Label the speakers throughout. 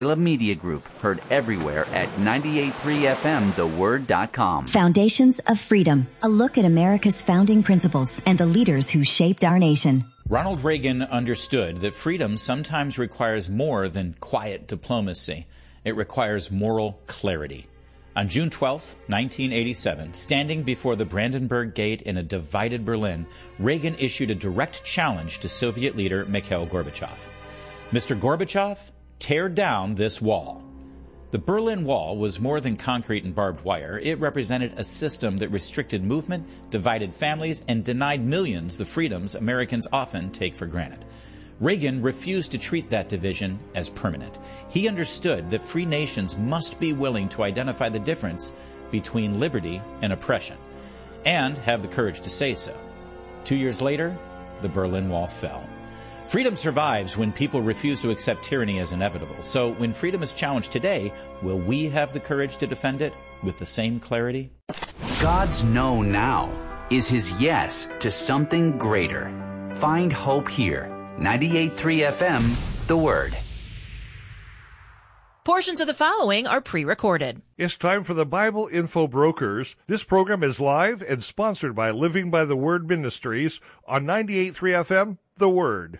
Speaker 1: Media Group, heard everywhere at 98.3fmtheword.com.
Speaker 2: Foundations of Freedom, a look at America's founding principles and the leaders who shaped our nation.
Speaker 3: Ronald Reagan understood that freedom sometimes requires more than quiet diplomacy. It requires moral clarity. On June 12, 1987, standing before the Brandenburg Gate in a divided Berlin, Reagan issued a direct challenge to Soviet leader Mikhail Gorbachev. Mr. Gorbachev, tear down this wall. The Berlin Wall was more than concrete and barbed wire. It represented a system that restricted movement, divided families, and denied millions the freedoms Americans often take for granted. Reagan refused to treat that division as permanent. He understood that free nations must be willing to identify the difference between liberty and oppression, and have the courage to say so. 2 years later, the Berlin Wall fell. Freedom survives when people refuse to accept tyranny as inevitable. So when freedom is challenged today, will we have the courage to defend it with the same clarity?
Speaker 1: God's no now is his yes to something greater. Find hope here. 98.3 FM, The Word.
Speaker 4: Portions of the following are pre-recorded.
Speaker 5: It's time for the Bible Info Brokers. This program is live and sponsored by Living by the Word Ministries on 98.3 FM, The Word.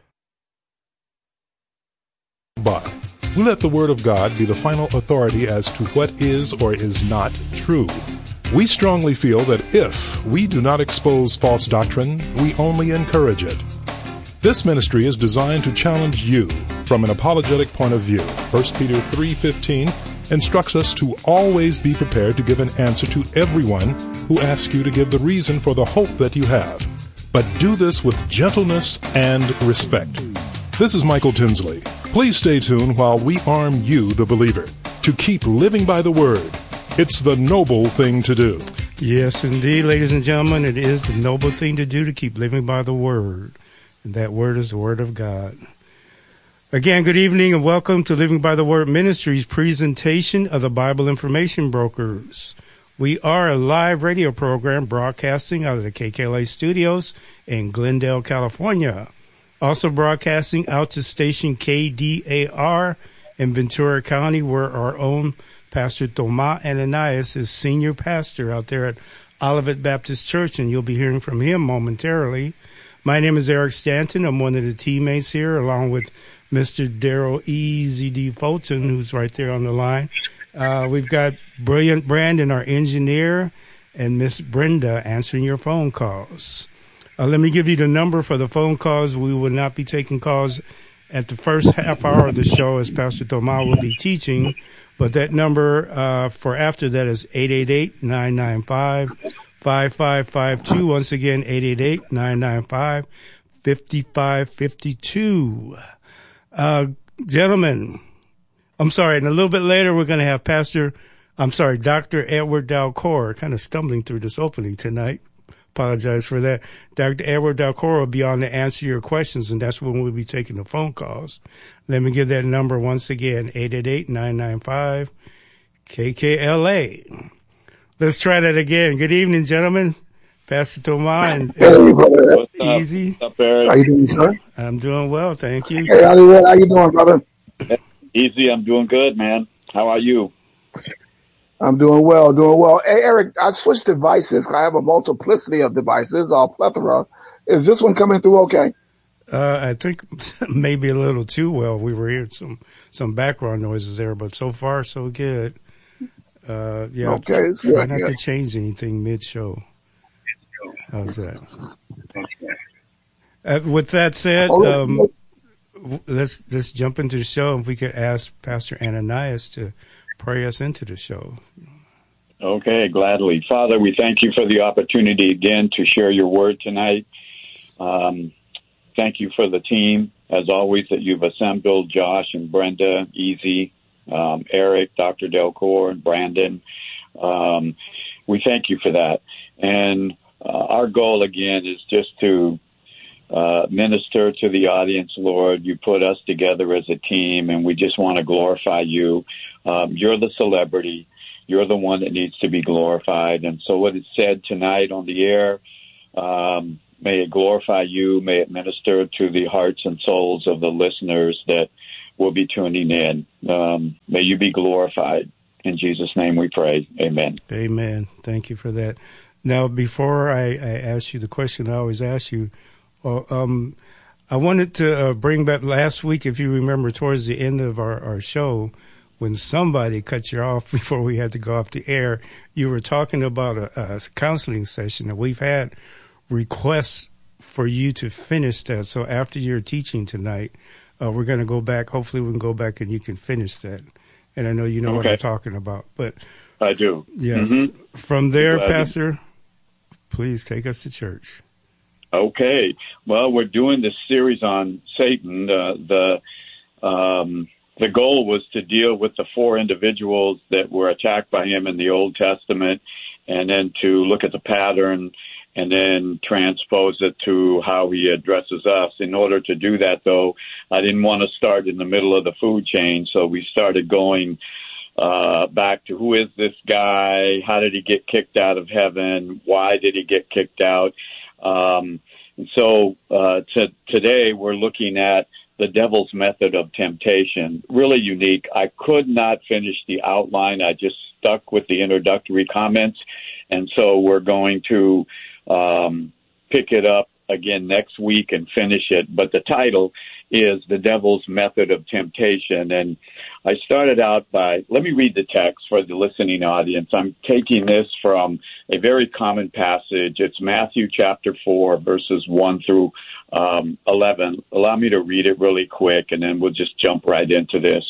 Speaker 6: We let the Word of God be the final authority as to what is or is not true. We strongly feel that if we do not expose false doctrine, we only encourage it. This ministry is designed to challenge you from an apologetic point of view. 1 Peter 3:15 instructs us to always be prepared to give an answer to everyone who asks you to give the reason for the hope that you have. But do this with gentleness and respect. This is Michael Tinsley. Please stay tuned while we arm you, the believer, to keep living by the Word. It's the noble thing to do.
Speaker 7: Yes, indeed, ladies and gentlemen, it is the noble thing to do to keep living by the Word. And that Word is the Word of God. Again, good evening and welcome to Living by the Word Ministries presentation of the Bible Information Brokers. We are a live radio program broadcasting out of the KKLA studios in Glendale, California. Also broadcasting out to station KDAR in Ventura County, where our own Pastor Tomas Ananias is senior pastor out there at Olivet Baptist Church, and you'll be hearing from him momentarily. My name is Eric Stanton. I'm one of the teammates here, along with Mr. Daryl E.Z.D. Fulton, who's right there on the line. We've got Brilliant Brandon, our engineer, and Miss Brenda answering your phone calls. Let me give you the number for the phone calls. We will not be taking calls at the first half hour of the show as Pastor Tomas will be teaching, but that number for after that is 888-995-5552. Once again, 888-995-5552. Gentlemen, I'm sorry, and a little bit later we're going to have Dr. Edward Dalcour, kind of stumbling through this opening tonight. Apologize for that. Dr. Edward Dalcour will be on to answer your questions, and that's when we'll be taking the phone calls. Let me give that number once again, 888-995-KKLA. Let's try that again. Good evening, gentlemen. Pastor Tomas and Easy.
Speaker 8: What's up, Eric?
Speaker 7: How you doing, sir? I'm doing well, thank you.
Speaker 8: Hey, Hollywood, how you doing, brother? Easy, I'm doing good, man. How are you?
Speaker 9: I'm doing well. Hey, Eric, I switched devices. I have a multiplicity of devices, or plethora. Is this one coming through okay?
Speaker 7: I think maybe a little too well. We were hearing some background noises there, but so far so good. Yeah.
Speaker 9: Okay.
Speaker 7: Try not to change anything mid-show. How's that? With that said, let's jump into the show. If we could ask Pastor Ananias to pray us into the show.
Speaker 8: Okay, gladly. Father, we thank you for the opportunity again to share your word tonight. Thank you for the team, as always, that you've assembled, Josh and Brenda, Easy, Eric, Dr. Dalcour, and Brandon. We thank you for that. And our goal, again, is just to minister to the audience, Lord. You put us together as a team, and we just want to glorify you. You're the celebrity. You're the one that needs to be glorified. And so what is said tonight on the air, may it glorify you. May it minister to the hearts and souls of the listeners, that will be tuning in. May you be glorified. In Jesus' name we pray. Amen.
Speaker 7: Amen. Thank you for that. Now, before I ask you the question I always ask you, I wanted to bring back last week, if you remember, towards the end of our show, when somebody cut you off before we had to go off the air, you were talking about a counseling session, and we've had requests for you to finish that. So after your teaching tonight, we're going to go back. Hopefully we can go back and you can finish that. And I know you know what I'm talking about. But
Speaker 8: I do.
Speaker 7: Yes. Mm-hmm. From there, Pastor, please take us to church.
Speaker 8: Okay. Well, we're doing this series on Satan. The goal was to deal with the 4 individuals that were attacked by him in the Old Testament, and then to look at the pattern and then transpose it to how he addresses us. In order to do that, though, I didn't want to start in the middle of the food chain, so we started going back to who is this guy, how did he get kicked out of heaven, why did he get kicked out. Today we're looking at the devil's method of temptation. Really unique. I could not finish the outline. I just stuck with the introductory comments, and so we're going to pick it up again next week and finish it. But the title is The Devil's Method of Temptation. And I started out by, let me read the text for the listening audience. I'm taking this from a very common passage. It's Matthew chapter 4, verses 1 through 11. Allow me to read it really quick, and then we'll just jump right into this.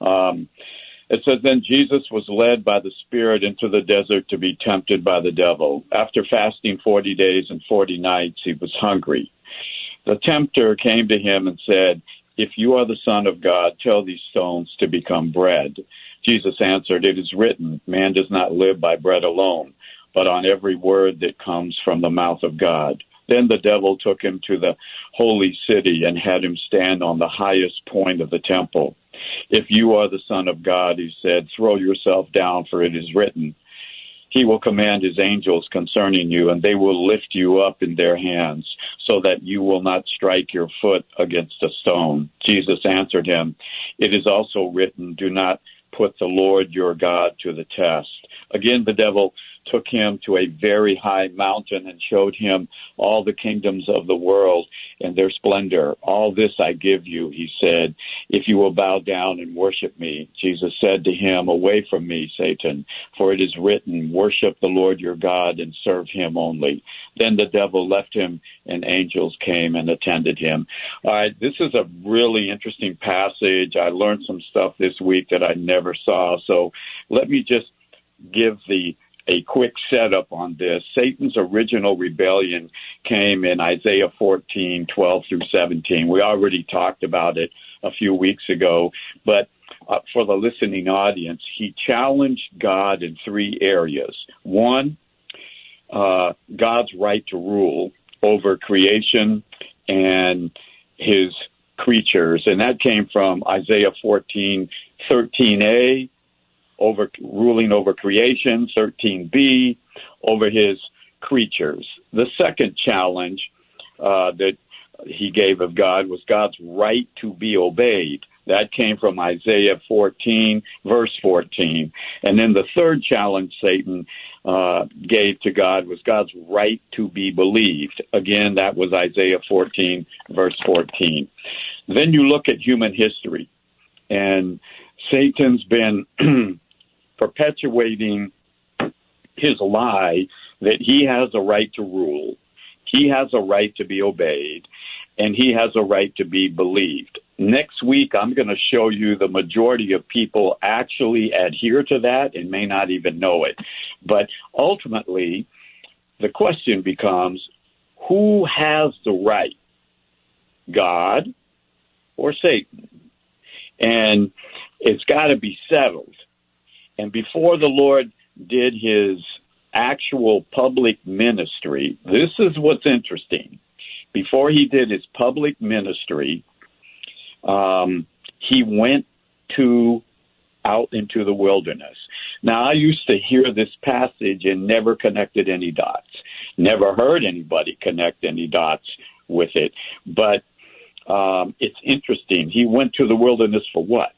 Speaker 8: It says, Then Jesus was led by the Spirit into the desert to be tempted by the devil. After fasting 40 days and 40 nights, he was hungry. The tempter came to him and said, If you are the Son of God, tell these stones to become bread. Jesus answered, It is written, Man does not live by bread alone, but on every word that comes from the mouth of God. Then the devil took him to the holy city and had him stand on the highest point of the temple. If you are the Son of God, he said, throw yourself down, for it is written, He will command his angels concerning you, and they will lift you up in their hands, so that you will not strike your foot against a stone. Jesus answered him, It is also written, Do not put the Lord your God to the test. Again, the devil took him to a very high mountain and showed him all the kingdoms of the world and their splendor. All this I give you, he said, if you will bow down and worship me. Jesus said to him, Away from me, Satan, for it is written, Worship the Lord your God and serve him only. Then the devil left him and angels came and attended him. All right, this is a really interesting passage. I learned some stuff this week that I never saw. So let me just give a quick setup on this. Satan's original rebellion came in Isaiah 14:12 through 17. We already talked about it a few weeks ago, but for the listening audience, he challenged God in 3 areas. One, God's right to rule over creation and his creatures, and that came from Isaiah 14:13a, ruling over creation, 13b, over his creatures. The second challenge that he gave of God was God's right to be obeyed. That came from Isaiah 14, verse 14. And then the third challenge Satan gave to God was God's right to be believed. Again, that was Isaiah 14, verse 14. Then you look at human history, and Satan's been perpetuating his lie that he has a right to rule, he has a right to be obeyed, and he has a right to be believed. Next week, I'm going to show you the majority of people actually adhere to that and may not even know it. But ultimately, the question becomes, who has the right, God or Satan? And it's got to be settled. And before the Lord did his actual public ministry, this is what's interesting. Before he did his public ministry, he went out into the wilderness. Now, I used to hear this passage and never connected any dots. Never heard anybody connect any dots with it. But it's interesting. He went to the wilderness for what?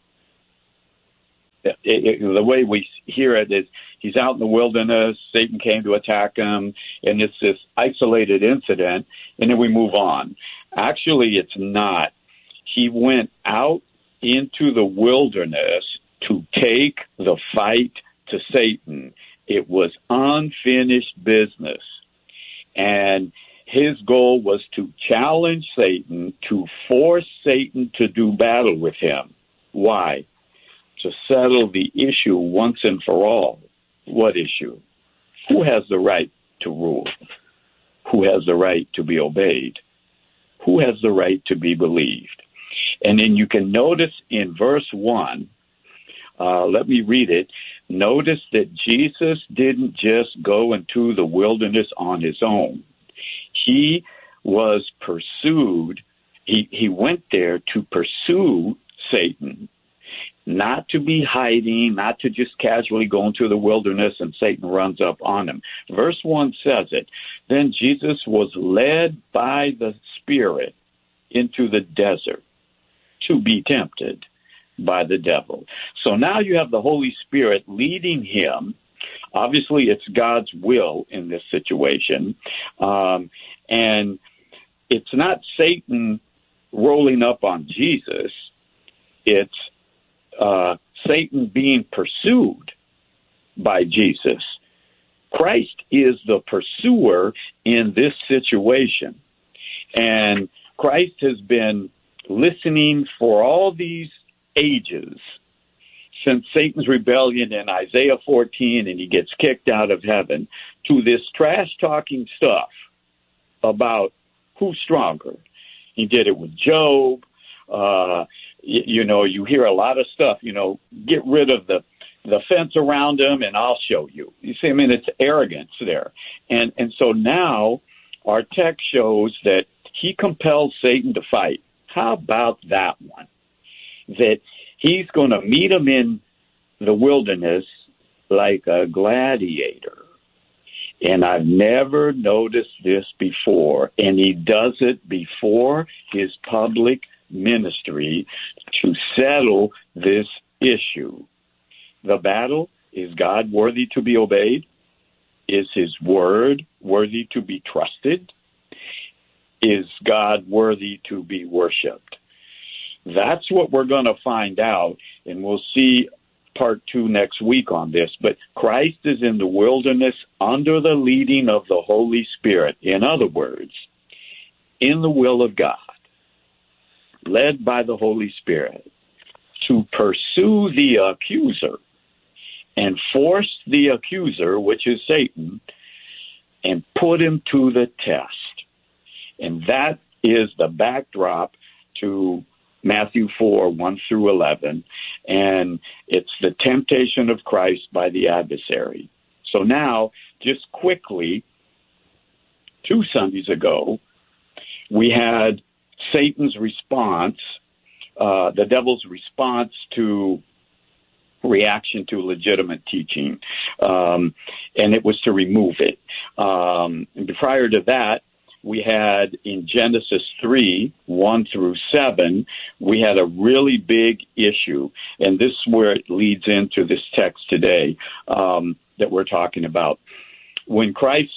Speaker 8: The way we hear it is he's out in the wilderness, Satan came to attack him, and it's this isolated incident, and then we move on. Actually, it's not. He went out into the wilderness to take the fight to Satan. It was unfinished business. And his goal was to challenge Satan, to force Satan to do battle with him. Why? To settle the issue once and for all. What issue? Who has the right to rule? Who has the right to be obeyed? Who has the right to be believed? And then you can notice in verse 1, let me read it. Notice that Jesus didn't just go into the wilderness on his own. He was pursued. He went there to pursue Satan, not to be hiding, not to just casually go into the wilderness and Satan runs up on him. Verse 1 says it. Then Jesus was led by the Spirit into the desert to be tempted by the devil. So now you have the Holy Spirit leading him. Obviously, it's God's will in this situation. And it's not Satan rolling up on Jesus. It's Satan being pursued by Jesus. Christ is the pursuer in this situation. And Christ has been listening for all these ages since Satan's rebellion in Isaiah 14 and he gets kicked out of heaven to this trash-talking stuff about who's stronger. He did it with Job. You hear a lot of stuff, get rid of the fence around him and I'll show you. You see, it's arrogance there. And so now our text shows that he compels Satan to fight. How about that one? That he's going to meet him in the wilderness like a gladiator. And I've never noticed this before. And he does it before his public ministry to settle this issue. The battle, is God worthy to be obeyed? Is his word worthy to be trusted? Is God worthy to be worshiped? That's what we're going to find out, and we'll see part 2 next week on this. But Christ is in the wilderness under the leading of the Holy Spirit. In other words, in the will of God, led by the Holy Spirit, to pursue the accuser and force the accuser, which is Satan, and put him to the test. And that is the backdrop to Matthew 4, 1 through 11. And it's the temptation of Christ by the adversary. So now, just quickly, 2 Sundays ago, we had Satan's response, the devil's response to reaction to legitimate teaching. And it was to remove it. And prior to that, we had in Genesis 3, 1 through 7, we had a really big issue. And this is where it leads into this text today that we're talking about. When Christ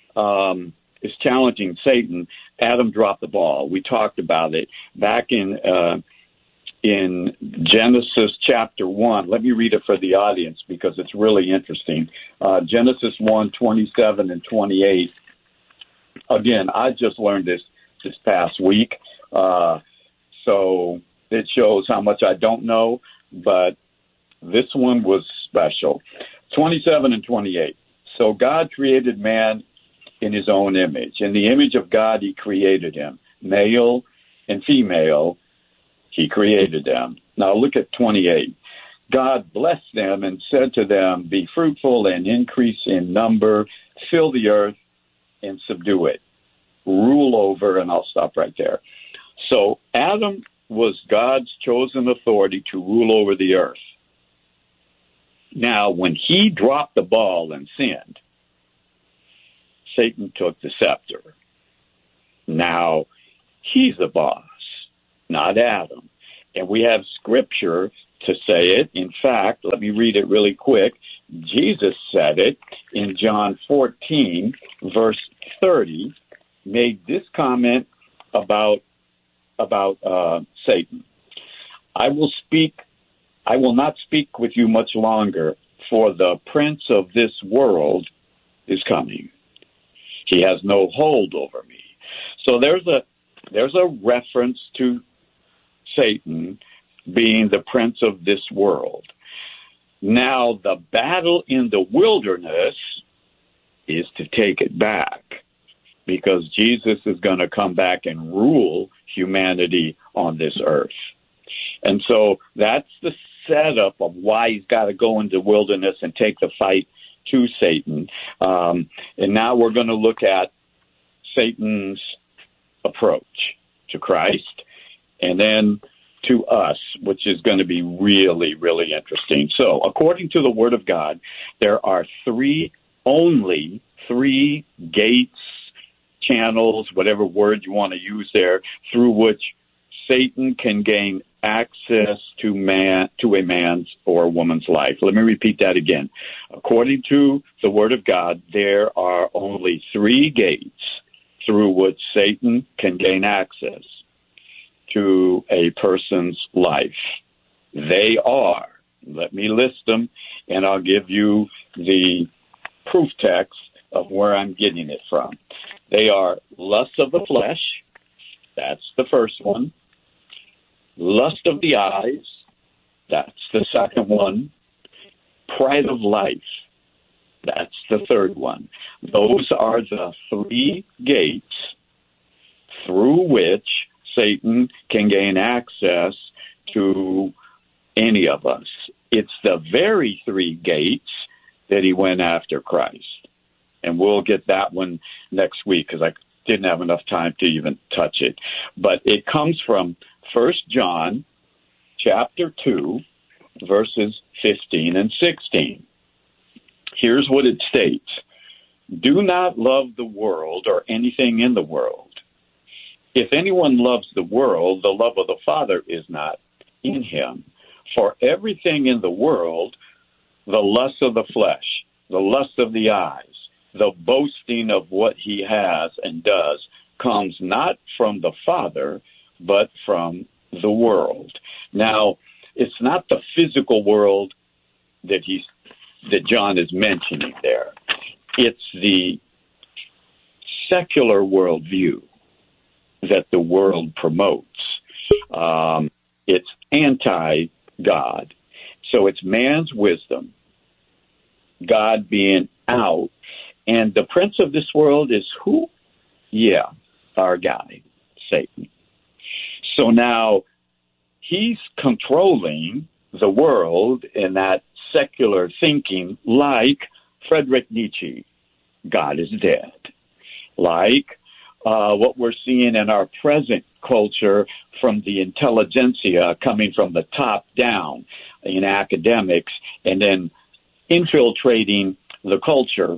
Speaker 8: is challenging Satan, Adam dropped the ball. We talked about it back in Genesis chapter 1. Let me read it for the audience because it's really interesting. Genesis 1, 27 and 28. Again, I just learned this past week, so it shows how much I don't know, but this one was special. 27 and 28. So God created man in his own image. In the image of God, he created him. Male and female, he created them. Now look at 28. God blessed them and said to them, be fruitful and increase in number, fill the earth and subdue it. Rule over, and I'll stop right there. So Adam was God's chosen authority to rule over the earth. Now, when he dropped the ball and sinned, Satan took the scepter. Now, he's the boss. not Adam. And we have scripture to say it. In fact, let me read it really quick. Jesus said it in John 14, verse 30, made this comment about Satan. I will not speak with you much longer, for the prince of this world is coming. He has no hold over me. So there's a reference to Satan being the prince of this world. Now, the battle in the wilderness is to take it back, because Jesus is going to come back and rule humanity on this earth. And so that's the setup of why he's got to go into the wilderness and take the fight to Satan. And now we're going to look at Satan's approach to Christ and then to us, which is going to be really, really interesting. So according to the Word of God, there are only three gates, channels, whatever word you want to use there, through which Satan can gain access to a man's or a woman's life. Let me repeat that again. According to the Word of God, there are only three gates through which Satan can gain access to a person's life. They are, let me list them, and I'll give you the proof text of where I'm getting it from. They are lust of the flesh, that's the first one. Lust of the eyes, that's the second one. Pride of life, that's the third one. Those are the three gates through which Satan can gain access to any of us. It's the very three gates that he went after Christ. And we'll get that one next week because I didn't have enough time to even touch it. But it comes from 1 John chapter 2, verses 15 and 16. Here's what it states. Do not love the world or anything in the world. If anyone loves the world, the love of the Father is not in him. For everything in the world, the lust of the flesh, the lust of the eyes, the boasting of what he has and does, comes not from the Father, but from the world. Now, it's not the physical world that John is mentioning there. It's the secular worldview that the world promotes. It's anti-God. So it's man's wisdom, God being out. And the prince of this world is who? Yeah, our guy, Satan. So now he's controlling the world in that secular thinking, like Friedrich Nietzsche, God is dead. Like what we're seeing in our present culture from the intelligentsia coming from the top down in academics and then infiltrating the culture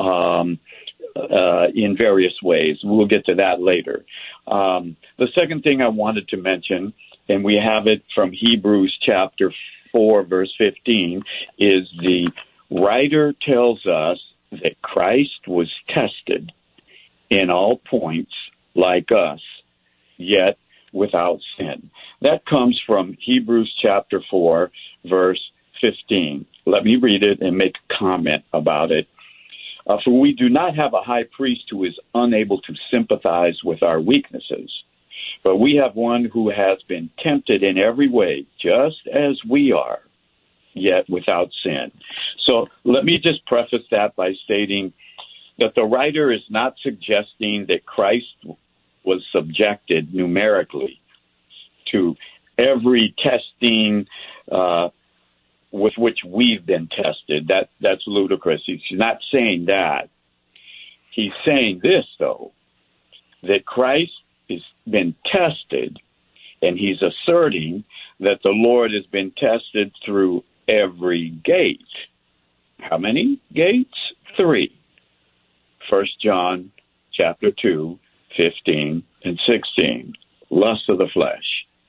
Speaker 8: in various ways. We'll get to that later. The second thing I wanted to mention, and we have it from Hebrews chapter 4, verse 15, is the writer tells us that Christ was tested in all points like us, yet without sin. That comes from Hebrews chapter 4, verse 15. Let me read it and make a comment about it. For we do not have a high priest who is unable to sympathize with our weaknesses, but we have one who has been tempted in every way, just as we are, yet without sin. So let me just preface that by stating that the writer is not suggesting that Christ was subjected numerically to every testing with which we've been tested. That's ludicrous. He's not saying that. He's saying this, though, that Christ has been tested, and he's asserting that the Lord has been tested through every gate. How many gates? 3. 1 John chapter 2, 15 and 16. Lust of the flesh,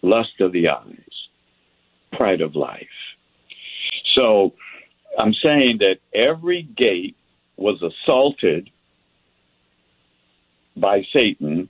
Speaker 8: lust of the eyes, pride of life. So I'm saying that every gate was assaulted by Satan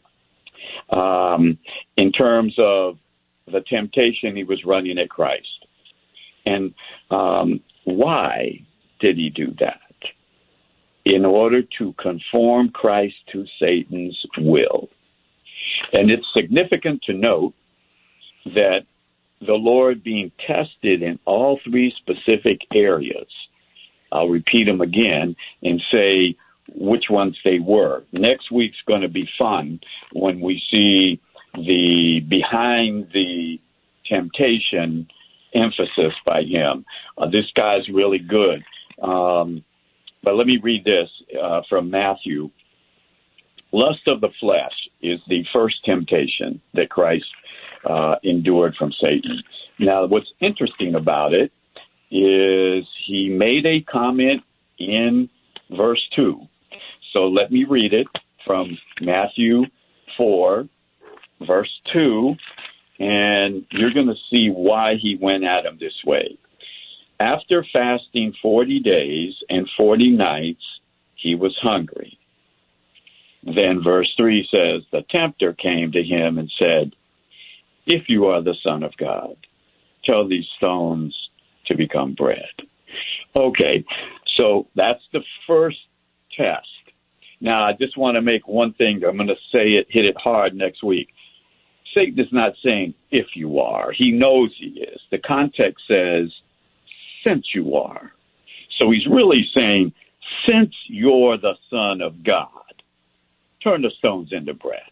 Speaker 8: in terms of the temptation he was running at Christ. And why did he do that? In order to conform Christ to Satan's will. And it's significant to note that the Lord being tested in all three specific areas. I'll repeat them again and say which ones they were. Next week's going to be fun when we see the behind the temptation emphasis by him. This guy's really good. But let me read this from Matthew. Lust of the flesh is the first temptation that Christ endured from Satan. Now, what's interesting about it is he made a comment in verse 2. So let me read it from Matthew 4, verse 2, and you're going to see why he went at him this way. After fasting 40 days and 40 nights, he was hungry. Then verse 3 says, the tempter came to him and said, if you are the Son of God, tell these stones to become bread. Okay, so that's the first test. Now, I just want to make one thing. I'm going to say it, hit it hard next week. Satan is not saying if you are. He knows he is. The context says, since you are. So he's really saying, since you're the Son of God, turn the stones into bread.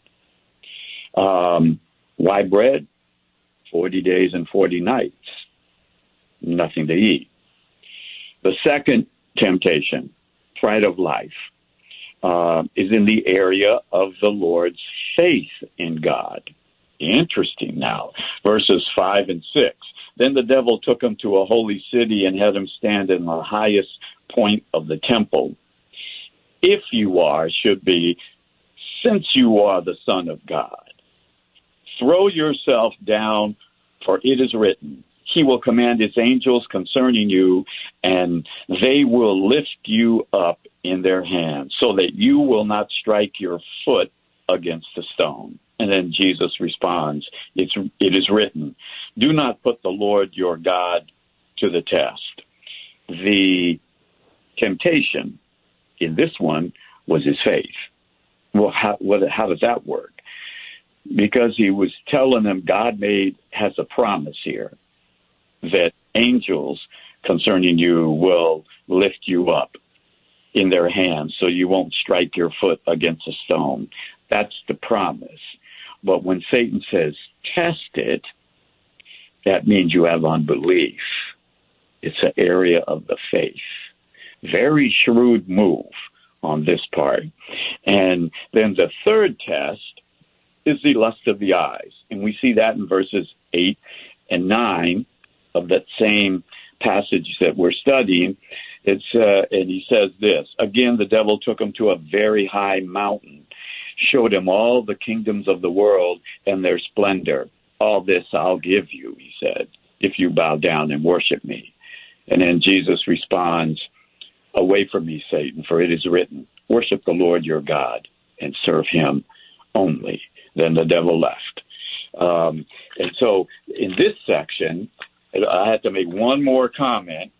Speaker 8: Why bread? 40 days and 40 nights. Nothing to eat. The second temptation, pride of life, is in the area of the Lord's faith in God. Interesting now. Verses 5 and 6. Then the devil took him to a holy city and had him stand in the highest point of the temple. If you are, should be, since you are the Son of God, throw yourself down, for it is written, he will command his angels concerning you, and they will lift you up in their hands, so that you will not strike your foot against a stone. And then Jesus responds, it is written, do not put the Lord your God to the test. The temptation in this one was his faith. Well, how does that work? Because he was telling them God has a promise here that angels concerning you will lift you up in their hands so you won't strike your foot against a stone. That's the promise. But when Satan says, test it, that means you have unbelief. It's an area of the faith. Very shrewd move on this part. And then the third test is the lust of the eyes. And we see that in verses 8 and 9 of that same passage that we're studying. And he says this, again, the devil took him to a very high mountain, showed him all the kingdoms of the world and their splendor. All this I'll give you, he said, if you bow down and worship me. And then Jesus responds, away from me, Satan, for it is written, worship the Lord your God and serve him only. Then the devil left. And so in this section, I had to make one more comment,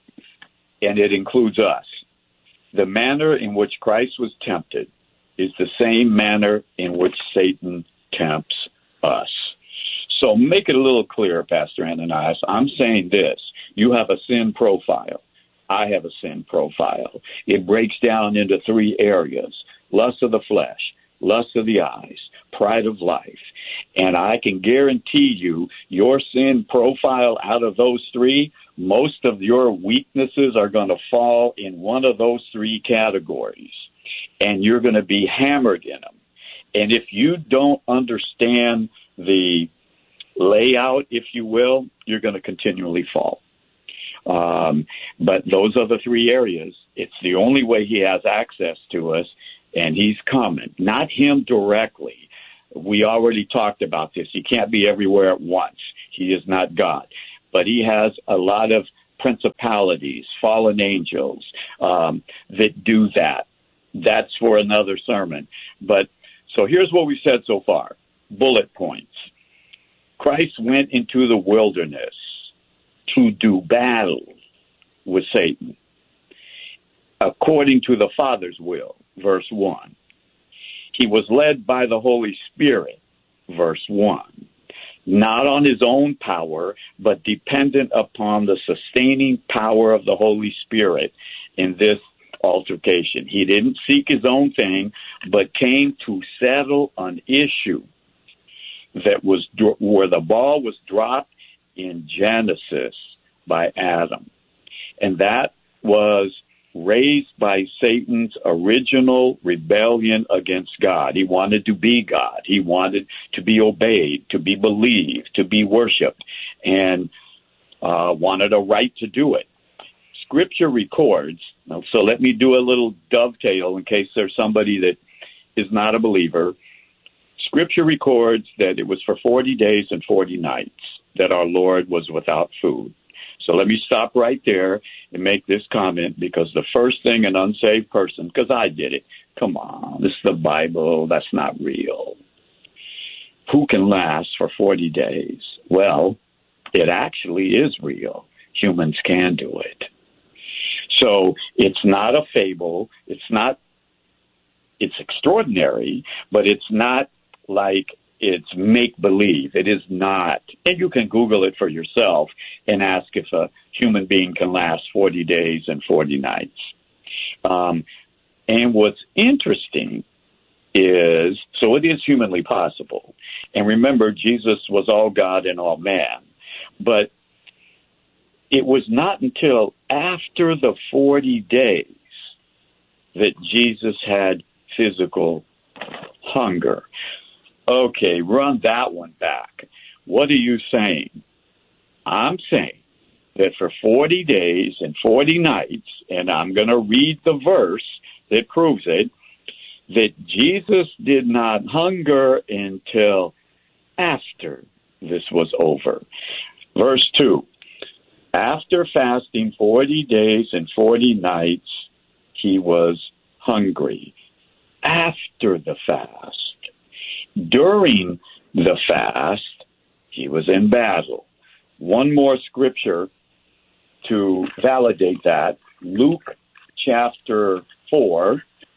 Speaker 8: and it includes us. The manner in which Christ was tempted is the same manner in which Satan tempts us. So make it a little clearer, Pastor Ananias. I'm saying this. You have a sin profile. I have a sin profile. It breaks down into three areas: lust of the flesh, lust of the eyes, pride of life. And I can guarantee you your sin profile out of those three, most of your weaknesses are going to fall in one of those three categories. And you're going to be hammered in them. And if you don't understand the layout, if you will, you're going to continually fall. But those are the three areas. It's the only way he has access to us, and he's coming. Not him directly. We already talked about this. He can't be everywhere at once. He is not God. But he has a lot of principalities, fallen angels that do that. That's for another sermon. But so here's what we said so far. Bullet points. Christ went into the wilderness to do battle with Satan according to the Father's will, verse 1. He was led by the Holy Spirit, verse 1. Not on his own power, but dependent upon the sustaining power of the Holy Spirit in this altercation. He didn't seek his own thing, but came to settle an issue that was where the ball was dropped in Genesis by Adam. And that was raised by Satan's original rebellion against God. He wanted to be God. He wanted to be obeyed, to be believed, to be worshiped, and wanted a right to do it. Scripture records, so let me do a little dovetail in case there's somebody that is not a believer. Scripture records that it was for 40 days and 40 nights that our Lord was without food. So let me stop right there and make this comment, because the first thing an unsaved person, because I did it, come on, this is the Bible, that's not real. Who can last for 40 days? Well, it actually is real. Humans can do it. So it's not a fable. It's extraordinary, but it's not like it's make-believe. It is not. And you can Google it for yourself and ask if a human being can last 40 days and 40 nights. And what's interesting is, so it is humanly possible. And remember, Jesus was all God and all man. But it was not until after the 40 days that Jesus had physical hunger. Okay, run that one back. What are you saying? I'm saying that for 40 days and 40 nights, and I'm going to read the verse that proves it, that Jesus did not hunger until after this was over. Verse 2, after fasting 40 days and 40 nights, he was hungry. After the fast. During the fast, he was in battle. One more scripture to validate that. Luke chapter 4.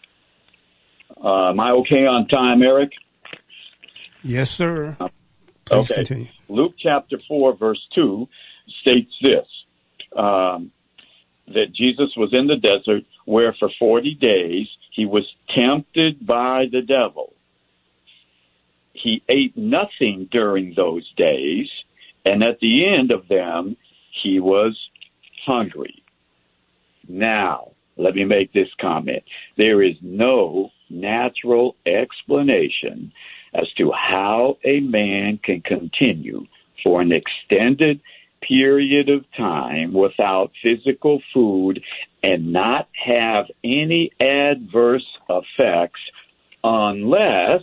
Speaker 8: Am I okay on time, Eric?
Speaker 7: Yes, sir. Please continue.
Speaker 8: Luke chapter 4, verse 2 states this, that Jesus was in the desert where for 40 days he was tempted by the devil. He ate nothing during those days, and at the end of them, he was hungry. Now, let me make this comment. There is no natural explanation as to how a man can continue for an extended period of time without physical food and not have any adverse effects unless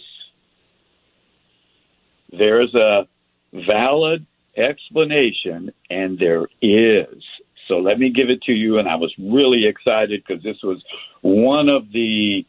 Speaker 8: there's a valid explanation, and there is. So let me give it to you, and I was really excited because this was one of the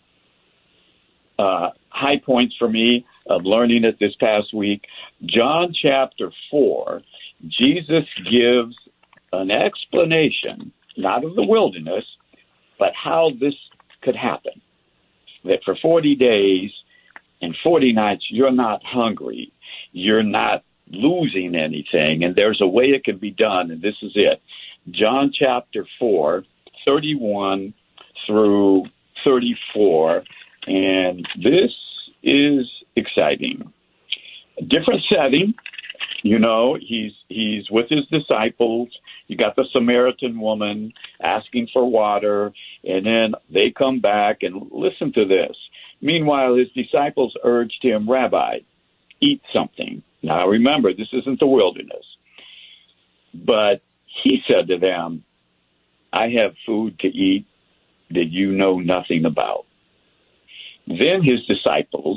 Speaker 8: high points for me of learning it this past week. John chapter 4, Jesus gives an explanation, not of the wilderness, but how this could happen. That for 40 days and 40 nights, you're not hungry. You're not losing anything, and there's a way it can be done, and this is it. John chapter 4, 31 through 34, and this is exciting. A different setting, you know, he's with his disciples. You got the Samaritan woman asking for water, and then they come back, and listen to this. Meanwhile, his disciples urged him, Rabbi, eat something. Now, remember, this isn't the wilderness. But he said to them, I have food to eat that you know nothing about. Then his disciples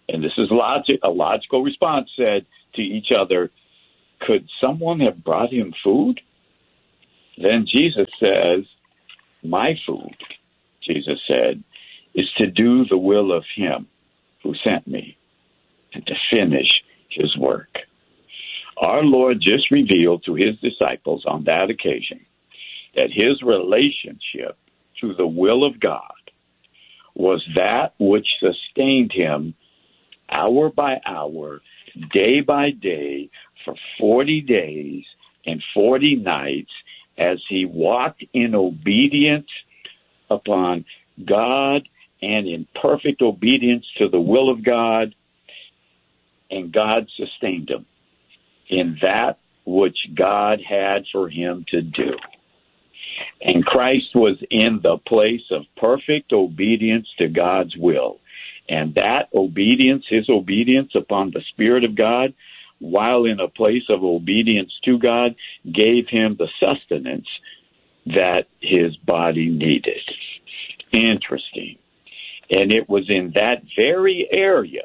Speaker 8: and this is a logical response, said to each other, could someone have brought him food? Then Jesus says, my food, Jesus said, is to do the will of him who sent me and to finish his work. Our Lord just revealed to his disciples on that occasion that his relationship to the will of God was that which sustained him hour by hour, day by day, for 40 days and 40 nights as he walked in obedience upon God and in perfect obedience to the will of God, and God sustained him in that which God had for him to do. And Christ was in the place of perfect obedience to God's will. And that obedience, his obedience upon the Spirit of God, while in a place of obedience to God, gave him the sustenance that his body needed. Interesting. And it was in that very area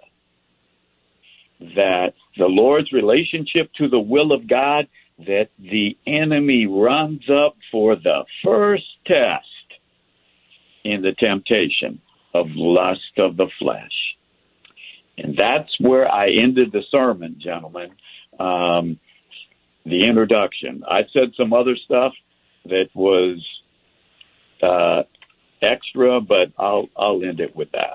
Speaker 8: that the Lord's relationship to the will of God, that the enemy runs up for the first test in the temptation of lust of the flesh. And that's where I ended the sermon, gentlemen, the introduction. I said some other stuff that was extra, but I'll end it with that.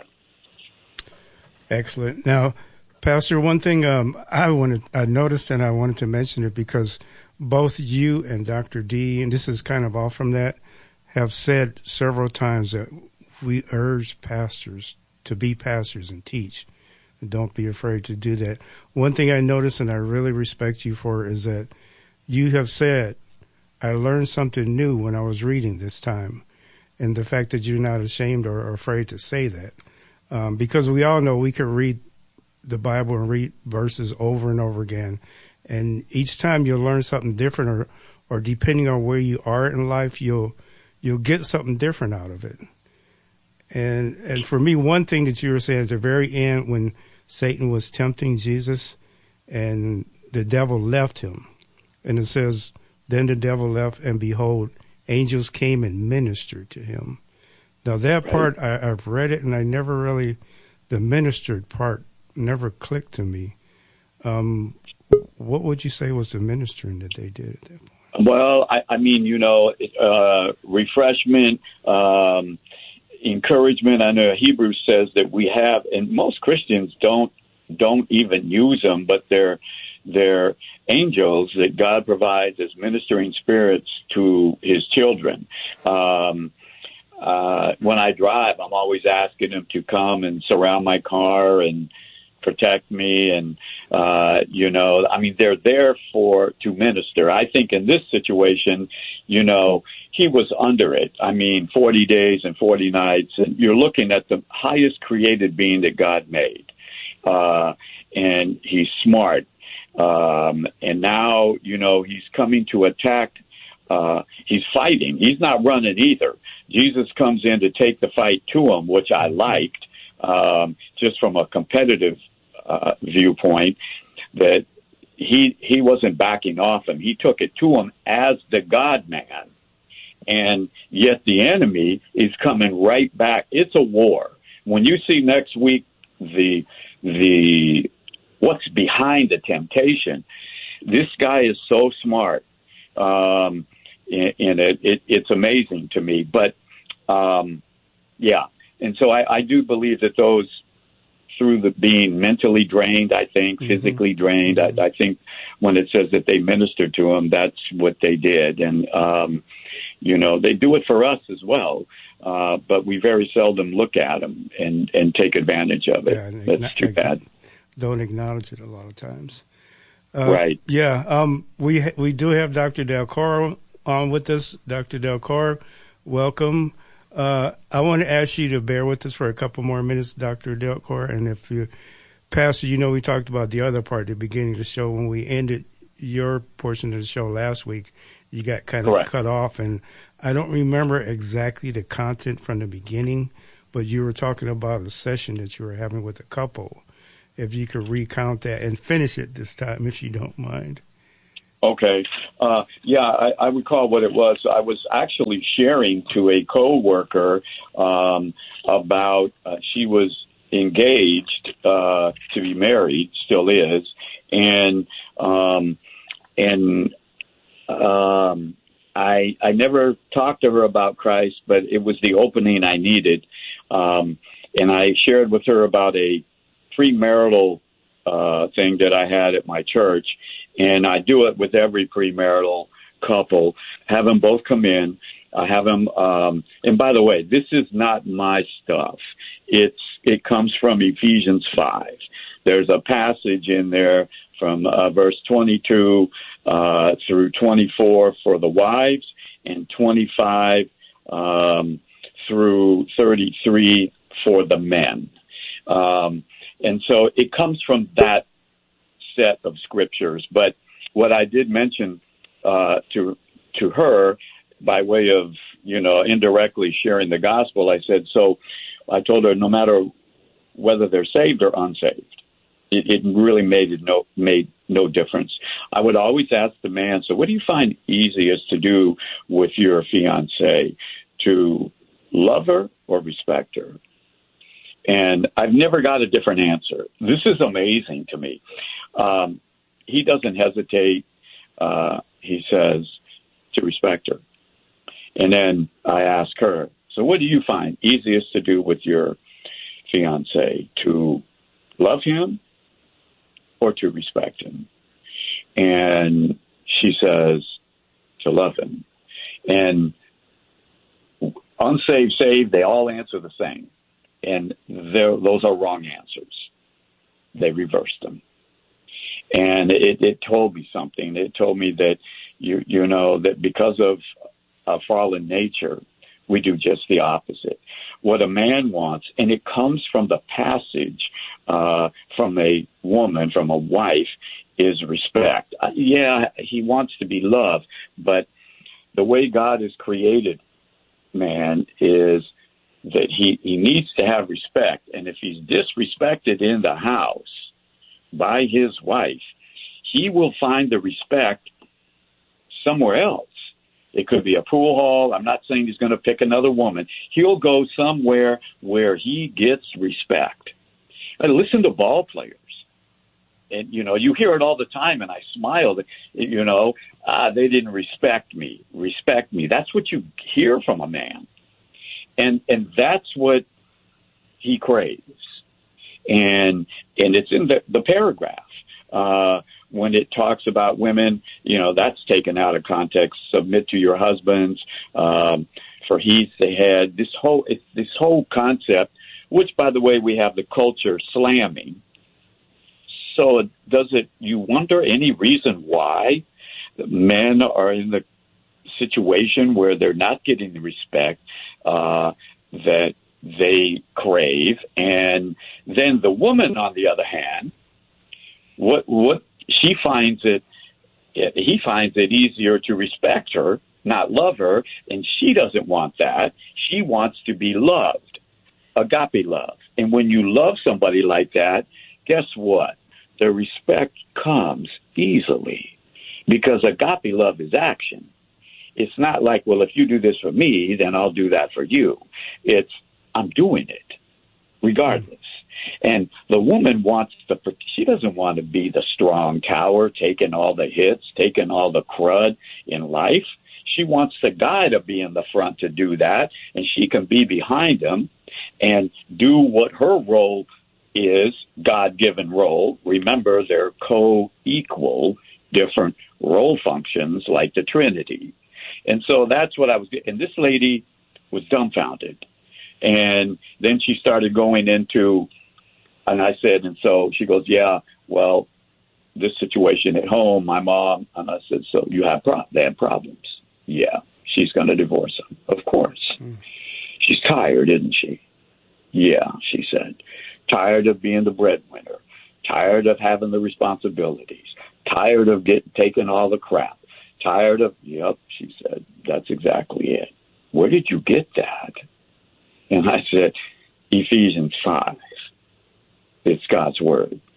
Speaker 7: Excellent. Now, Pastor, one thing I noticed, and I wanted to mention it because both you and Dr. D, and this is kind of off from that, have said several times that we urge pastors to be pastors and teach. And don't be afraid to do that. One thing I noticed, and I really respect you for, is that you have said, I learned something new when I was reading this time. And the fact that you're not ashamed or afraid to say that. Because we all know we could read the Bible and read verses over and over again. And each time you'll learn something different, or depending on where you are in life, you'll get something different out of it. And for me, one thing that you were saying at the very end, when Satan was tempting Jesus and the devil left him, and it says, then the devil left, and behold, angels came and ministered to him. Now that part, I've read it, and I never really, the ministered part never clicked to me. What would you say was the ministering that they did at that point?
Speaker 8: Well, I mean, refreshment, encouragement. I know Hebrews says that we have, and most Christians don't even use them, but they're angels that God provides as ministering spirits to his children. When I drive, I'm always asking them to come and surround my car and protect me. And, they're there to minister. I think in this situation, he was under it. 40 days and 40 nights, and you're looking at the highest created being that God made. And he's smart. And now, he's coming to attack. He's fighting. He's not running either. Jesus comes in to take the fight to him, which I liked, just from a competitive viewpoint, that he wasn't backing off him. He took it to him as the God-man. And yet the enemy is coming right back. It's a war. When you see next week the what's behind the temptation, this guy is so smart. And it's amazing to me. But, And so I do believe that those, through the being mentally drained, I think, physically drained, I think when it says that they ministered to him, that's what they did. And, they do it for us as well. But we very seldom look at them and take advantage of it. Yeah, that's too bad.
Speaker 7: Don't acknowledge it a lot of times.
Speaker 8: Right.
Speaker 7: Yeah. We do have Dr. Delcor on with us. Dr. Delcor, welcome. I want to ask you to bear with us for a couple more minutes, Dr. Delcor. And if you, Pastor, we talked about the other part at the beginning of the show. When we ended your portion of the show last week, you got kind of cut off. And I don't remember exactly the content from the beginning, but you were talking about a session that you were having with a couple. if you could recount that and finish it this time, if you don't mind.
Speaker 8: Okay. I recall what it was. I was actually sharing to a coworker about she was engaged to be married, still is, and I never talked to her about Christ, but it was the opening I needed, and I shared with her about a premarital thing that I had at my church. And I do it with every premarital couple, have them both come in. I have them, and by the way, this is not my stuff. It comes from Ephesians 5. There's a passage in there from verse 22 through 24 for the wives, and 25 through 33 for the men. And so it comes from that set of scriptures. But what I did mention to her by way of, indirectly sharing the gospel, I said, so I told her no matter whether they're saved or unsaved, it really made no difference. I would always ask the man, so what do you find easiest to do with your fiancée? To love her or respect her? And I've never got a different answer. This is amazing to me. He doesn't hesitate. He says to respect her. And then I ask her, so what do you find easiest to do with your fiancé? To love him or to respect him? And she says to love him. And unsaved, saved, they all answer the same. And those are wrong answers. They reversed them. And it told me something. It told me that, that because of a fallen nature, we do just the opposite. What a man wants, and it comes from the passage from a woman, from a wife, is respect. He wants to be loved, but the way God has created man is that he needs to have respect. And if he's disrespected in the house by his wife, he will find the respect somewhere else. It could be a pool hall. I'm not saying he's going to pick another woman. He'll go somewhere where he gets respect. And listen to ball players. And, you hear it all the time, and I smile that, they didn't respect me. Respect me. That's what you hear from a man. And that's what he craves. And it's in the paragraph. When it talks about women, that's taken out of context. Submit to your husbands, for he's the head. This whole concept, which, by the way, we have the culture slamming. So you wonder any reason why men are in the situation where they're not getting the respect that they crave? And then the woman, on the other hand, what he finds it easier to respect her, not love her, and she doesn't want that. She wants to be loved, agape love. And when you love somebody like that, guess what? The respect comes easily, because agape love is action. It's not like, well, if you do this for me, then I'll do that for you. It's, I'm doing it regardless. And the woman she doesn't want to be the strong tower, taking all the hits, taking all the crud in life. She wants the guy to be in the front to do that, and she can be behind him and do what her role is, God-given role. Remember, they're co-equal, different role functions like the Trinity. And so that's what I was, and this lady was dumbfounded. And then she started going into, and I said, and so she goes, yeah, well, this situation at home, my mom, and I said, so they have problems. Yeah, she's going to divorce him. Of course. She's tired, isn't she? Yeah, she said. Tired of being the breadwinner. Tired of having the responsibilities. Tired of taking all the crap. Tired of, yep, she said, that's exactly it. Where did you get that? And I said, Ephesians 5. It's God's word.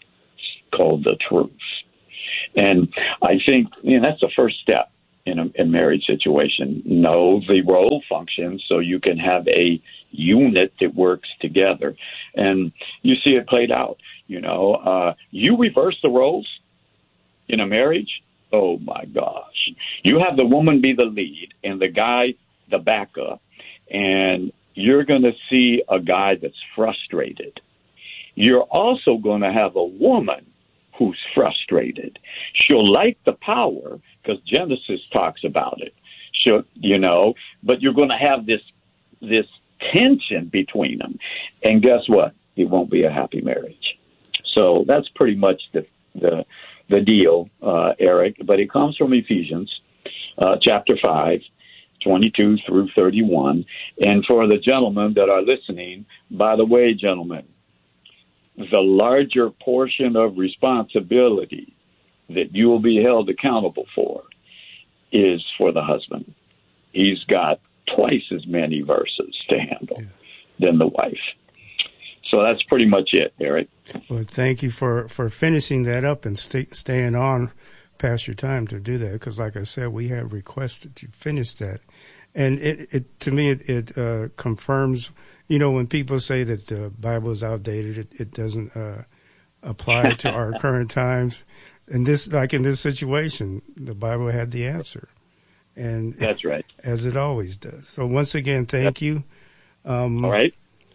Speaker 8: called the truth. And I think that's the first step in a marriage situation. Know the role functions so you can have a unit that works together. And you see it played out. You reverse the roles in a marriage. Oh, my gosh. You have the woman be the lead and the guy the backup. And you're going to see a guy that's frustrated. You're also going to have a woman who's frustrated. She'll like the power because Genesis talks about it. But you're going to have this tension between them. And guess what? It won't be a happy marriage. So that's pretty much the deal, Eric. But it comes from Ephesians chapter 5, 22 through 31. And for the gentlemen that are listening, by the way, gentlemen, the larger portion of responsibility that you will be held accountable for is for the husband. He's got twice as many verses to handle than the wife. So that's pretty much it, Eric.
Speaker 7: Well, thank you for finishing that up and staying on past your time to do that, because like I said, we have requested you finish that. And it to me, it confirms, when people say that the Bible is outdated, it doesn't apply to our current times. And in this situation, the Bible had the answer. And
Speaker 8: that's right.
Speaker 7: As it always does. So once again, thank you.
Speaker 8: All right.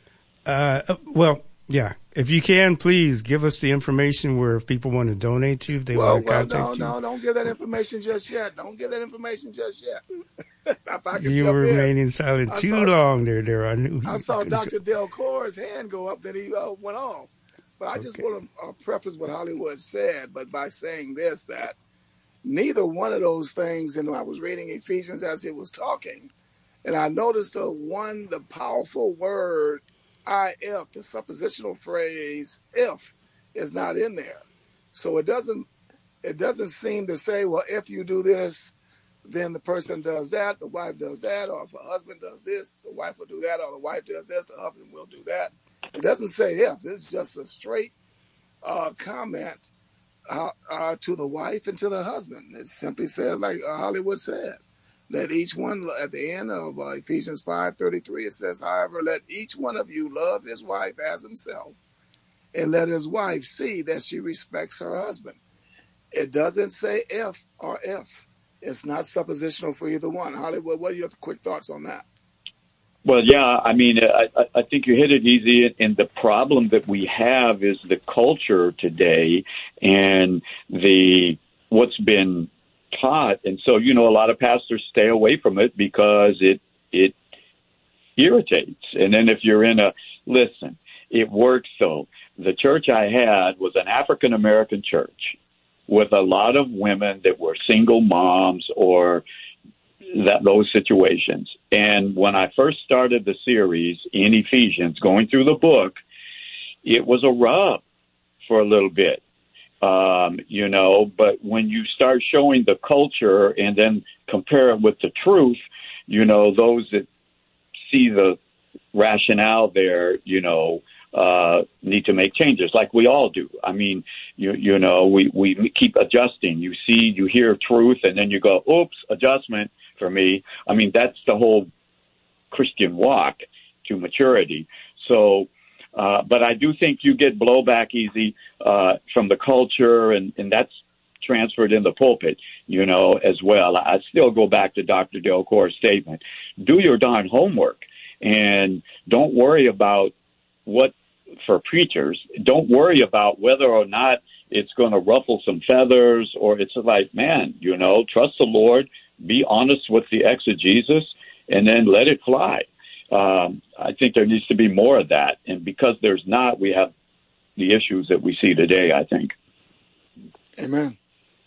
Speaker 7: If you can, please give us the information where if people want to donate to you, if they want to contact you.
Speaker 9: No, don't give that information just yet.
Speaker 7: You were remaining silent too long there.
Speaker 9: I saw Dr. Delcore's hand go up, then he went on. But I just want to preface what Hollywood said, but by saying this, that neither one of those things, and I was reading Ephesians as he was talking, and I noticed the powerful word, if, the suppositional phrase, if, is not in there. So it doesn't seem to say, well, if you do this, then the person does that, the wife does that, or if a husband does this, the wife will do that, or the wife does this, the husband will do that. It doesn't say if. It's just a straight comment to the wife and to the husband. It simply says, like Hollywood said, let each one, at the end of Ephesians 5:33, it says, however, let each one of you love his wife as himself, and let his wife see that she respects her husband. It doesn't say if or if. It's not suppositional for either one. Hollywood, what are your quick thoughts on that?
Speaker 8: Well, yeah, I mean, I think you hit it easy. And the problem that we have is the culture today and what's been taught. And so, a lot of pastors stay away from it because it irritates. And then if you're listen, it works though. The church I had was an African-American church with a lot of women that were single moms or those situations. And when I first started the series in Ephesians, going through the book, it was a rub for a little bit, but when you start showing the culture and then compare it with the truth, those that see the rationale there, need to make changes like we all do. I mean, we keep adjusting. You hear truth and then you go, oops, adjustment for me. I mean, that's the whole Christian walk to maturity. So, but I do think you get blowback easy from the culture and that's transferred in the pulpit, as well. I still go back to Dr. Delcore's statement. Do your darn homework and don't worry about for preachers, don't worry about whether or not it's going to ruffle some feathers or it's like, man, trust the Lord, be honest with the exegesis, and then let it fly. I think there needs to be more of that. And because there's not, we have the issues that we see today, I think.
Speaker 9: Amen.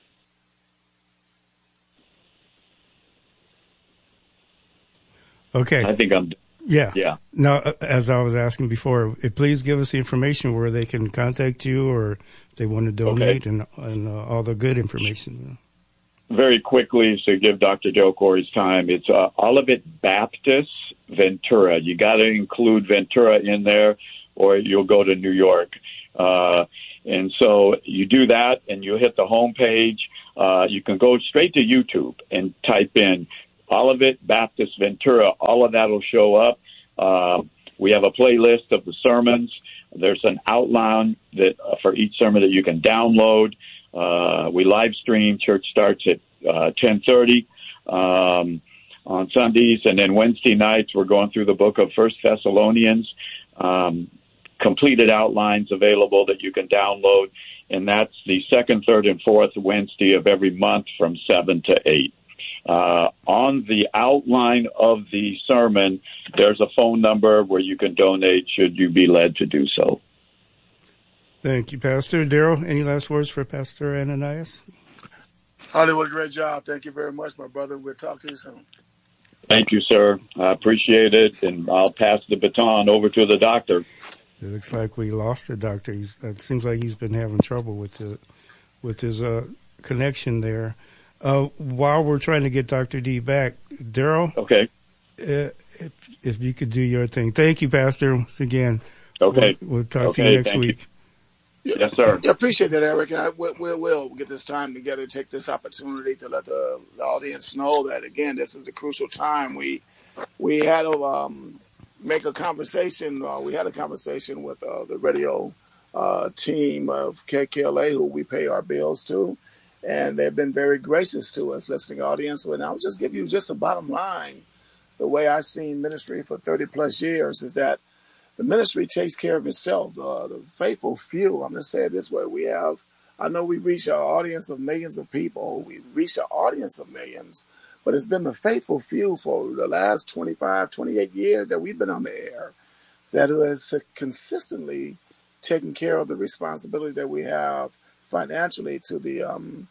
Speaker 7: Okay.
Speaker 8: I think I'm... Yeah.
Speaker 7: Now, as I was asking before, please give us the information where they can contact you or if they want to donate and all the good information.
Speaker 8: Very quickly, so give Dr. Delcore his time. It's Olivet Baptist Ventura. You got to include Ventura in there or you'll go to New York. And so you do that, and you hit the home page. You can go straight to YouTube and type in Olivet Baptist Ventura. All of that will show up. We have a playlist of the sermons. There's an outline that for each sermon that you can download. We live stream. Church starts at 10:30 on Sundays, and then Wednesday nights we're going through the book of 1 Thessalonians. Completed outlines available that you can download, and that's the second, third, and fourth Wednesday of every month from 7 to 8. On the outline of the sermon, there's a phone number where you can donate should you be led to do so.
Speaker 7: Thank you, Pastor. Daryl, any last words for Pastor Ananias?
Speaker 9: Hollywood, great job. Thank you very much, my brother. We'll talk to you soon.
Speaker 8: Thank you, sir. I appreciate it, and I'll pass the baton over to the doctor.
Speaker 7: It looks like we lost the doctor. It seems like he's been having trouble with his connection there. While we're trying to get Dr. D back, Daryl.
Speaker 8: Okay.
Speaker 7: If you could do your thing. Thank you, Pastor, once again.
Speaker 8: Okay.
Speaker 7: We'll talk to you next week.
Speaker 8: Yes, sir.
Speaker 9: I appreciate that, Eric. And we'll get this time together, take this opportunity to let the audience know that, again, this is the crucial time. We had to make a conversation. We had a conversation with the radio team of KKLA, who we pay our bills to, and they've been very gracious to us, listening audience. And I'll just give you just a bottom line. The way I've seen ministry for 30-plus years is that the ministry takes care of itself. The faithful few, I'm going to say it this way, I know we reach our audience of millions of people. We reach an audience of millions. But it's been the faithful few for the last 25, 28 years that we've been on the air that has consistently taken care of the responsibility that we have financially to the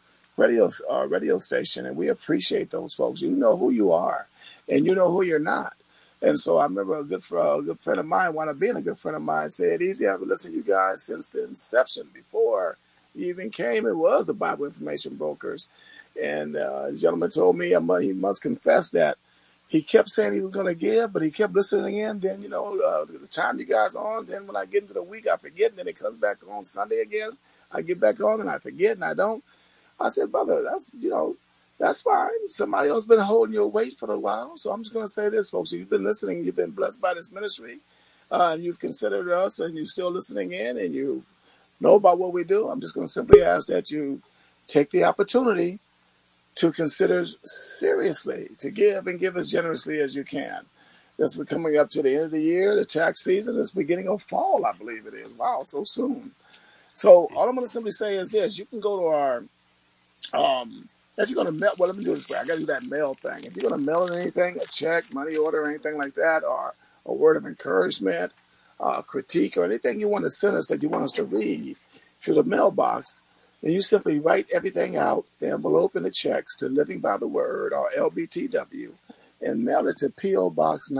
Speaker 9: radio station. And we appreciate those folks. You know who you are, and you know who you're not. And so I remember a good friend of mine, wound up being a good friend of mine, said, "Easy, I've been listening to you guys since the inception. Before you even came, it was the Bible Information Brokers." And the gentleman told me he must confess that he kept saying he was going to give, but he kept listening in. Then, the time you guys on, then when I get into the week, I forget. And then it comes back on Sunday again. I get back on and I forget and I don't. I said, brother, that's fine. Somebody else been holding your weight for a while. So I'm just going to say this, folks. If you've been listening, you've been blessed by this ministry, and you've considered us, and you're still listening in, and you know about what we do. I'm just going to simply ask that you take the opportunity to consider seriously, to give and give as generously as you can. This is coming up to the end of the year, the tax season. It's beginning of fall, I believe it is. Wow, so soon. So all I'm going to simply say is this. You can go to our, if you're going to mail, well, let me do this way. I got to do that mail thing. If you're going to mail anything, a check, money order, or anything like that, or a word of encouragement, critique, or anything you want to send us that you want us to read to the mailbox, then you simply write everything out, the envelope and the checks to Living by the Word, or LBTW, and mail it to P.O. Box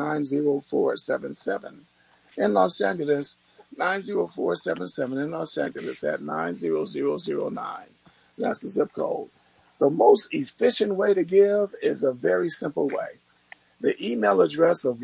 Speaker 9: 90477 in Los Angeles, 90477 in Los Angeles at 90009. That's the zip code. The most efficient way to give is a very simple way. The email address of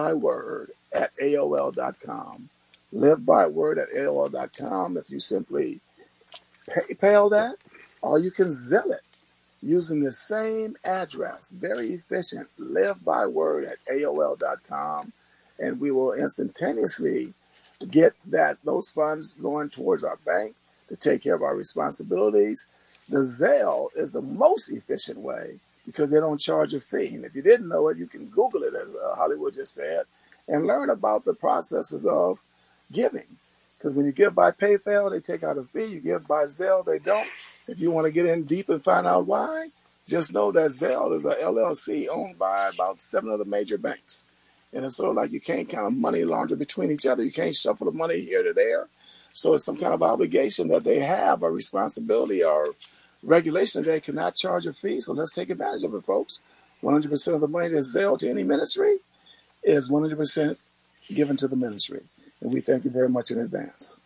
Speaker 9: livebyword@aol.com. Livebyword@aol.com. If you simply PayPal that, or you can Zelle it using the same address. Very efficient. Livebyword@aol.com, and we will instantaneously get those funds going towards our bank to take care of our responsibilities. The Zelle is the most efficient way because they don't charge a fee. And if you didn't know it, you can Google it, as Hollywood just said, and learn about the processes of giving. Because when you give by PayPal, they take out a fee. You give by Zelle, they don't. If you want to get in deep and find out why, just know that Zelle is a LLC owned by about 7 other major banks. And it's sort of like you can't kind of money launder between each other. You can't shuffle the money here to there. So it's some kind of obligation that they have, or responsibility, or regulation that they cannot charge a fee. So let's take advantage of it, folks. 100% of the money that's Zelle to any ministry is 100% given to the ministry. And we thank you very much in advance.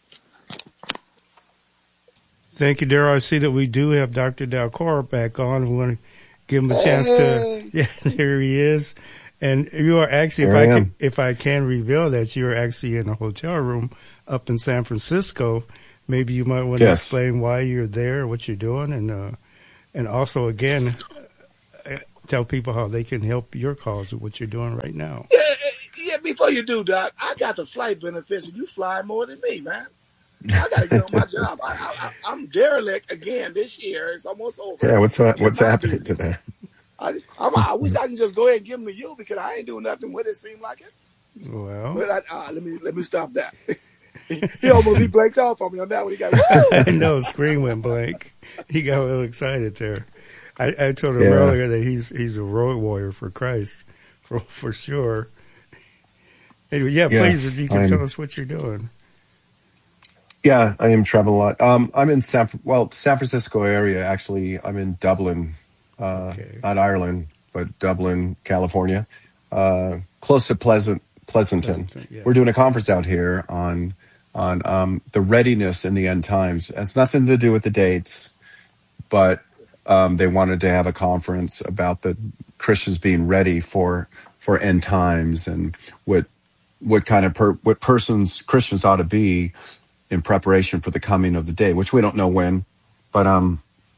Speaker 7: Thank you, Daryl. I see that we do have Dr. Dalcor back on. We want to give him a chance to. Yeah, there he is. And you are actually, if I can reveal that, you're actually in a hotel room up in San Francisco, maybe you might want to explain why you're there, what you're doing, and also, again, tell people how they can help your cause with what you're doing right now.
Speaker 9: Yeah, before you do, Doc, I got the flight benefits, and you fly more than me, man. I got to get on my job. I'm derelict again this year. It's almost over.
Speaker 10: Yeah, what's happening today?
Speaker 9: I wish I can just go ahead and give them to you because I ain't doing nothing with it. Seem like it.
Speaker 7: Well,
Speaker 9: but let me stop that. he blanked off on me on that one. He got
Speaker 7: I know, screen went blank. He got a little excited there. I told him earlier that he's a road warrior for Christ, for sure. Anyway, please, if you can tell us what you're doing.
Speaker 10: Yeah, I am traveling a lot. I'm in San Francisco area. Actually, I'm in Dublin, not Ireland, but Dublin, California, close to Pleasanton. Yeah. We're doing a conference out here on the readiness in the end times. It has nothing to do with the dates, but they wanted to have a conference about the Christians being ready for end times and what kind of Christians ought to be in preparation for the coming of the day, which we don't know when, but and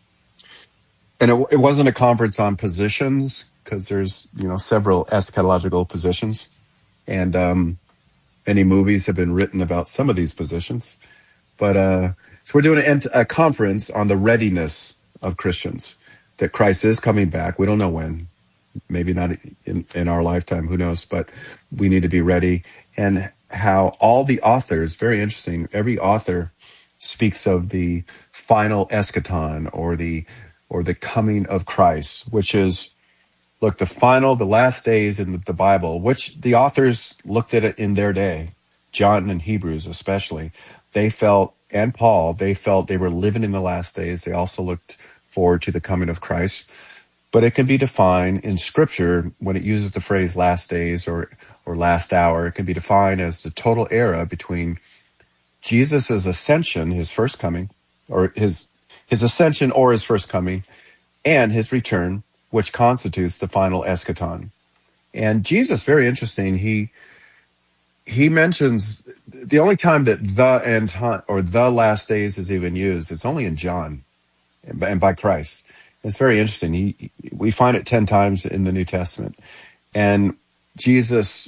Speaker 10: it wasn't a conference on positions because there's several eschatological positions, and many movies have been written about some of these positions, but so we're doing a conference on the readiness of Christians, that Christ is coming back. We don't know when, maybe not in our lifetime, who knows, but we need to be ready. And how all the authors, very interesting, every author speaks of the final eschaton or the coming of Christ, which is, look, the last days in the Bible, which the authors looked at it in their day, John and Hebrews especially, they felt, and Paul, they felt they were living in the last days. They also looked forward to the coming of Christ. But it can be defined in Scripture when it uses the phrase last days or last hour. It can be defined as the total era between Jesus' ascension, his first coming, or his ascension or his first coming, and his return, which constitutes the final eschaton. And Jesus, very interesting, he mentions the only time that the end time or the last days is even used, it's only in John and by Christ. It's very interesting. We find it 10 times in the New Testament. And Jesus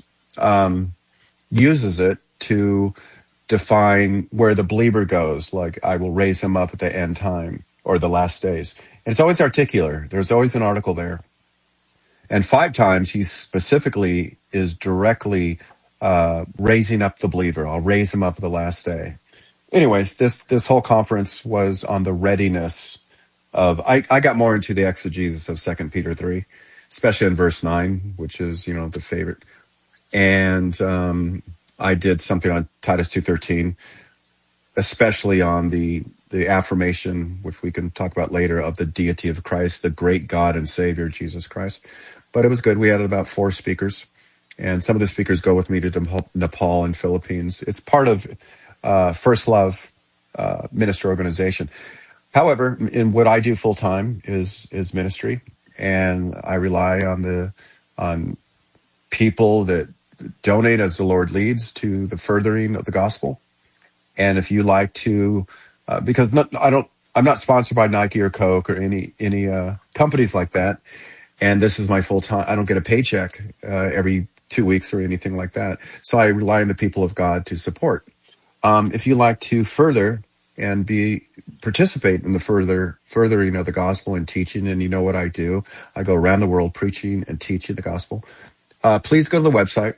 Speaker 10: uses it to define where the believer goes, like I will raise him up at the end time or the last days. And it's always articular. There's always an article there. And 5 times he specifically is directly raising up the believer. I'll raise him up at the last day. Anyways, this whole conference was on the readiness of, I got more into the exegesis of 2 Peter 3, especially in verse 9, which is, the favorite. And I did something on Titus 2:13, especially on the affirmation, which we can talk about later, of the deity of Christ, the great God and Savior, Jesus Christ. But it was good. We had about 4 speakers, and some of the speakers go with me to Nepal and Philippines. It's part of First Love minister organization. However, in what I do full time is ministry, and I rely on people that donate as the Lord leads to the furthering of the gospel. And if you like to, because I'm not sponsored by Nike or Coke or any companies like that, and this is my full time. I don't get a paycheck every 2 weeks or anything like that. So I rely on the people of God to support. If you like to further and participate in the furthering of the gospel and teaching, and you know what I do. I go around the world preaching and teaching the gospel. Please go to the website,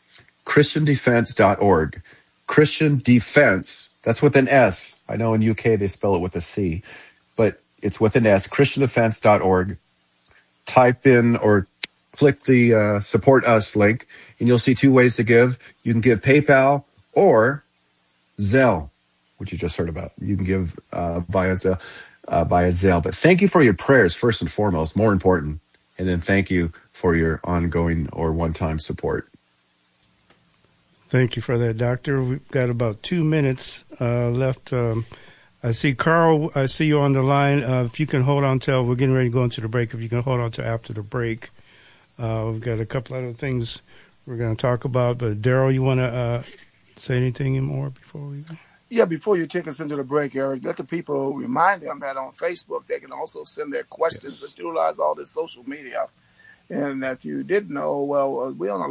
Speaker 10: christiandefense.org. Christian Defense, that's with an S. I know in UK they spell it with a C, but it's with an S, christiandefense.org. Type in or click the support us link, and you'll see 2 ways to give. You can give PayPal or Zelle, which you just heard about. You can give via Zelle. But thank you for your prayers, first and foremost, more important. And then thank you for your ongoing or one-time support.
Speaker 7: Thank you for that, Doctor. We've got about 2 minutes left. I see Carl, I see you on the line. If you can hold on till we're getting ready to go into the break, if you can hold on till after the break. We've got a couple other things we're going to talk about. But Daryl, you want to say anything more before we go?
Speaker 9: Yeah, before you take us into the break, Eric, let the people remind them that on Facebook they can also send their questions. Let's utilize all this social media. And if you didn't know, well, we're on a